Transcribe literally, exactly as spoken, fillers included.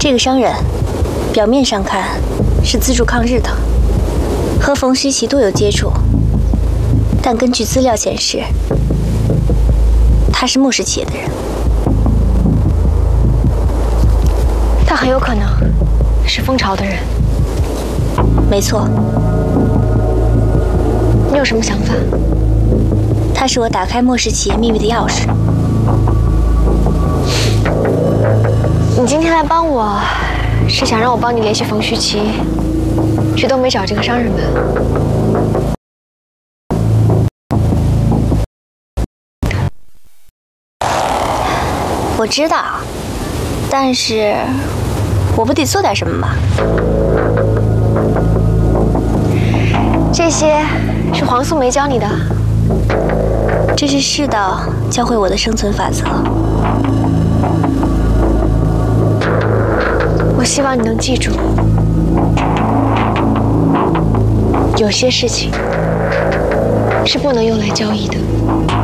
这个商人，表面上看是资助抗日的，和冯虚奇多有接触，但根据资料显示，他是莫氏企业的人。 他很有可能是蜂巢的人。 没错。 你有什么想法？ 他是我打开莫氏企业秘密的钥匙。 你今天来帮我，是想让我帮你联系冯虚奇，去东北找这个商人吧？ 我知道，但是我不得做点什么吗？ 这些是黄素梅教你的。 这是世道教会我的生存法则。 我希望你能记住，有些事情是不能用来交易的。